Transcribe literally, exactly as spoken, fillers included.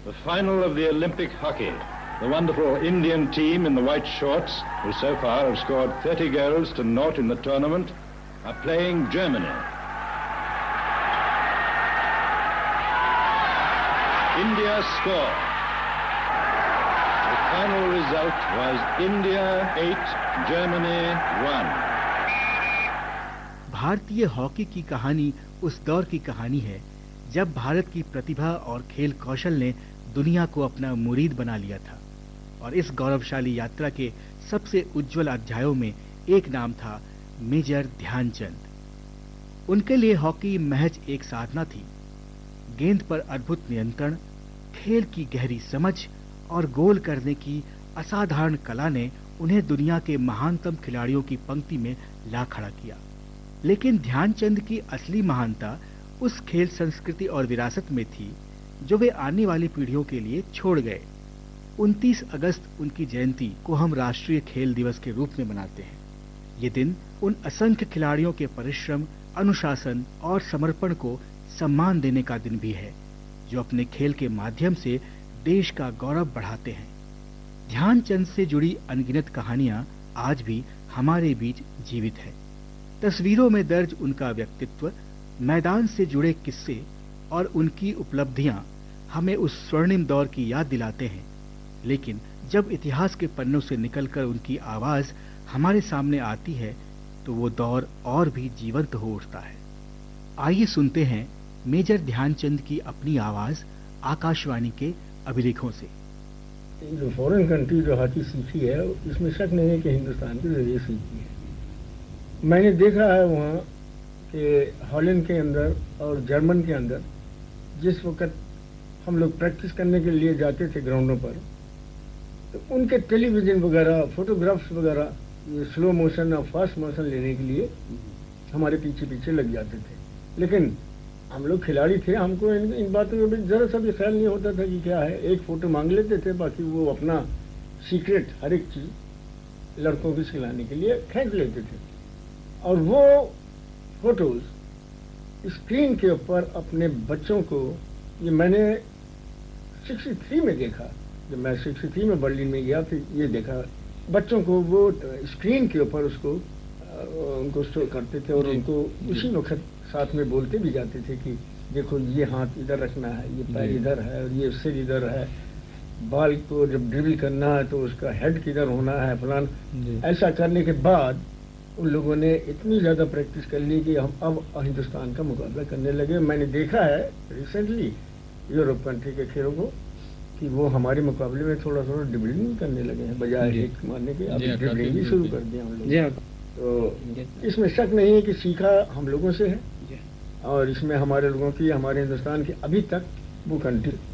The final of the Olympic hockey. The wonderful Indian team in the white shorts, who so far have scored thirty goals to naught in the tournament, are playing Germany. India score. The final result was India eight, Germany one. भारतीय hockey की कहानी उस दौर की कहानी है जब भारत की प्रतिभा और खेल कौशल ने दुनिया को अपना मुरीद बना लिया था, और इस गौरवशाली यात्रा के सबसे उज्जवल अध्यायों में एक नाम था मेजर ध्यानचंद। उनके लिए हॉकी महज एक साधना थी। गेंद पर अद्भुत नियंत्रण, खेल की गहरी समझ और गोल करने की असाधारण कला ने उन्हें दुनिया के महानतम खिलाड़ियों की पंक्ति में ला खड़ा किया। लेकिन ध्यानचंद की असली महानता उस खेल संस्कृति और विरासत में थी जो वे आने वाली पीढ़ियों के लिए छोड़ गए। उनतीस अगस्त उनकी जयंती को हम राष्ट्रीय खेल दिवस के रूप में मनाते हैं। ये दिन उन असंख्य खिलाड़ियों के परिश्रम, अनुशासन और समर्पण को सम्मान देने का दिन भी है जो अपने खेल के माध्यम से देश का गौरव बढ़ाते हैं। ध्यानचंद से जुड़ी अनगिनत कहानियां आज भी हमारे बीच जीवित है। तस्वीरों में दर्ज उनका व्यक्तित्व, मैदान से जुड़े किस्से और उनकी उपलब्धियां हमें उस स्वर्णिम दौर की याद दिलाते हैं। लेकिन जब इतिहास के पन्नों से निकलकर उनकी आवाज हमारे सामने आती है तो वो दौर और भी जीवंत हो उठता है। आइए सुनते हैं मेजर ध्यानचंद की अपनी आवाज आकाशवाणी के अभिलेखों से। जो फॉरेन कंट्री जो हॉकी सीखी है, इसमें शक नहीं है कि हिंदुस्तान के जरिए सीखी है। मैंने देखा है वहाँ कि हॉलैंड के अंदर और जर्मन के अंदर जिस वक्त हम लोग प्रैक्टिस करने के लिए जाते थे ग्राउंडों पर, तो उनके टेलीविजन वगैरह, फोटोग्राफ्स वगैरह, ये स्लो मोशन और फास्ट मोशन लेने के लिए हमारे पीछे पीछे लग जाते थे। लेकिन हम लोग खिलाड़ी थे, हमको इन, इन बातों का भी जरा सा भी ख्याल नहीं होता था कि क्या है। एक फोटो मांग लेते थे, बाकी वो अपना सीक्रेट हर एक चीज लड़कों की सिलाने के लिए फेंक लेते थे। और वो फोटोज स्क्रीन के ऊपर अपने बच्चों को, ये मैंने तिरसठ में देखा, जब मैं तिरसठ में बर्लिन में गया फिर ये देखा बच्चों को वो स्क्रीन के ऊपर उसको उनको स्टोर करते थे और उनको उसी वक्त साथ में बोलते भी जाते थे कि देखो ये हाथ इधर रखना है, ये पैर इधर है और ये सिर इधर है, बॉल को जब ड्रिबल करना है तो उसका हेड किधर होना है, फलान। ऐसा करने के बाद उन लोगों ने इतनी ज़्यादा प्रैक्टिस कर ली कि हम अब हिंदुस्तान का मुकाबला करने लगे। मैंने देखा है रिसेंटली यूरोप कंट्री के खेलों को कि वो हमारे मुकाबले में थोड़ा थोड़ा ड्रिबलिंग करने लगे हैं, बजाय हिट मारने के अब ड्रिबलिंग भी शुरू कर दिया हम लोग। तो इसमें शक नहीं है कि सीखा हम लोगों से है और इसमें हमारे लोगों की, हमारे हिंदुस्तान की अभी तक वो कंट्री